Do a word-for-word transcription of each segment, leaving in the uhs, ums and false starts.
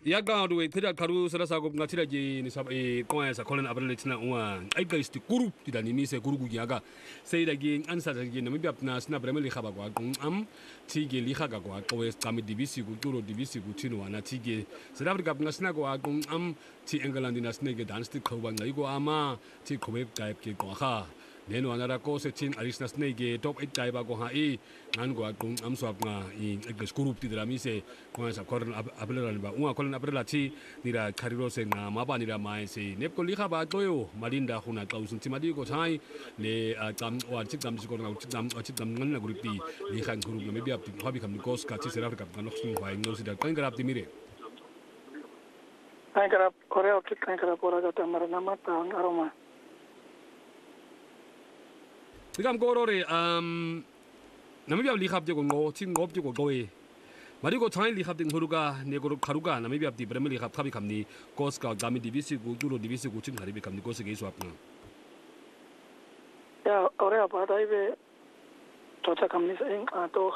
Ya ka do khida kharu sala sa go ngatira je ni sab e ko sa kolen abrele tina wa ai ga isti group tida ni mise guru gu yaga sai da ge ansa da ge namibia na sna bremeli khaba kwa am tige li khaga kwa ko es kami divisi gu turo divisi gu tino wana tige sala afrika ngasna go am ti england na snege dance ti khoba ngai go ama ti khobe type ke ko kha neno anara ko se chin arisna snege top eight type go ha e ngan go am swap nga i group ti da mi se ko sa koren abrele ba unga kolen abrela ti nira kariro se na maba nira mai se nep ko liha ba toyo malinda khuna tausun ti madi ko thai le tam wa chik tam ko na chik tam chik tam ngan na grupi li khan group na maybe apti hobi kam kos ka ti sera ka kan khsum wa no sida kan garap ti mire kan garap kore o kit kan garap ora ga tamar na mata aroma digam ko rore um namibia li khap je ko ngo chin ngop je ko goe Marigo time li khap ding huruga negoro kharuga na maybe abdi bremeli khap khabi khamni kos ka gami divisi gu duro divisi gu chin haribe khamni kos ge isu apna ya ore apa dai be to cha kamni sa eng a to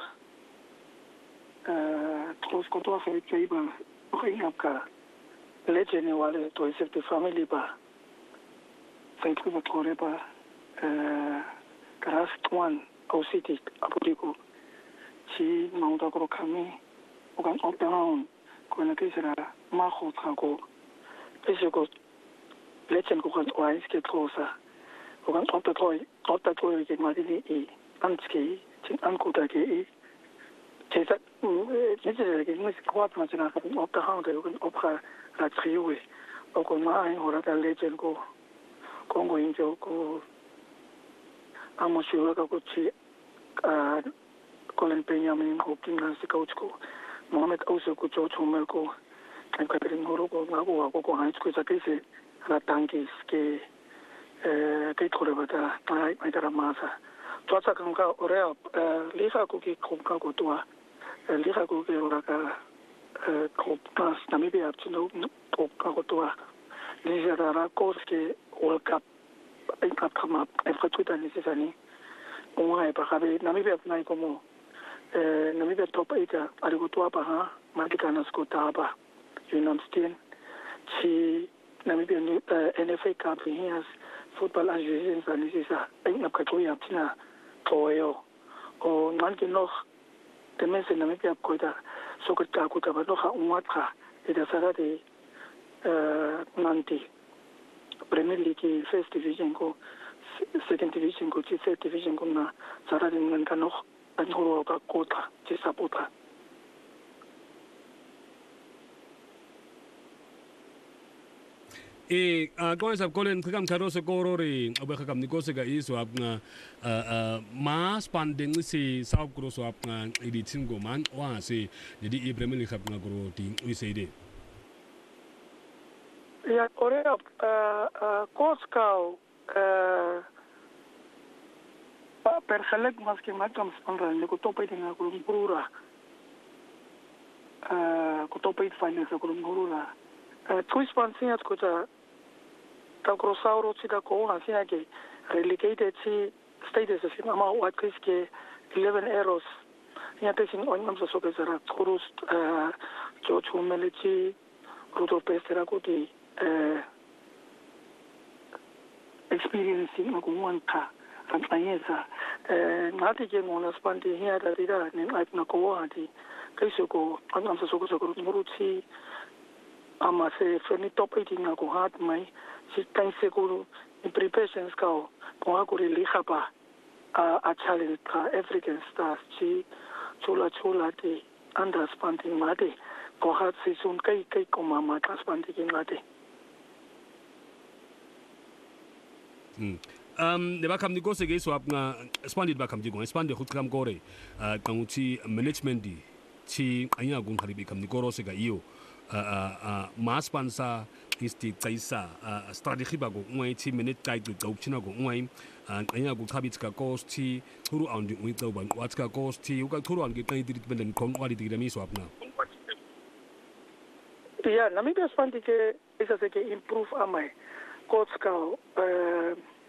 eh kos ko to fa ke ba ko ing ap ka legend wale to is the family ba sai ku ba tore ba eh karas twan o city apotiko si mauta ko kami Ogan opdown ko na kisera ma kho thago pese ko lechen ko kan wise ke trosa ogan opta toy opta toy ke ma di e anski tin an ko ta ke e tesa ni se ke ni ko pa na ka opta ha de ogan opra la triwe o ko ma ai ora ta lechen ko kongo injo ko amo shura ka ko chi a kolen penyamin ko kinga se coach ko Mohamed also ko cho chomel ko kan ka perin horo ko ngago ko ko high school sa kese ra tangis ke eh ke thore bata ai ai tara masa to sa kan ka ore liha ko ki kom ka ko to liha ko ke ora ka ko pas namibia tino to ka ko to liha ra ko ke world cup ai ka kama ai fa tuta ni se sani o ai pa ka be namibia nai como eh namibia top eight ari ko to pa ha marikana sko ta ba unam stin chi namibia N F A Cup here football association sanisa ai na ka to ya tina to yo o man ke no te men se namibia ko ta so ko ta ko ta ba no ha un watra e da sara de eh nanti premier league first division ko second division ko third division ko na sara de ngan ka no Anjuro ka kota ci sapota e a ko sa kolen kham kharo se korore obe kham ni ko se ga isu apna ma spanding si south cross apna idi tingo man wa se di ibrahim li khap na gro ti wi se de ya ore a koskau per select mas que matam spandra ne ko topai tinga ko ngurura eh ko topai finance ko ngurura eh twist pansia ko ta ta crosauro tsika ko ha sia ke relegated si status si mama wat ke eleven errors ya te sin on namso so ke sara kurus eh jo chumelichi rudo pestera ko ti eh experiencing ko wanka Antanyesa eh ngati ke ngona spandi here da dida ne ngat na ko ati kaiso ko angam sa soko soko muruti ama se feni top eighteen ko hat mai si tan seguro in preparations ka ko ko ri khapa a a challenge ka African stars chi chula chula ti under spandi mate ko hat si sun kai kai ko mama ka spandi ke ngate mm um ne ba kam ni go se ge so apna expanded ba kam ji go expanded khut kam gore kan uti management di chi anya gun khari bi kam ni goro se ga iyo a ma sponsor isti tsaisa strategy ba go ngoi chi minute tai du dau china go ngoi anya gu khabit ka cost chi thuru on di wi tau ban wat ka cost chi u ka thuru on ge tai di ben kon wali di mi so apna ya namibia spandi ke isa se ke improve amai coach ka eh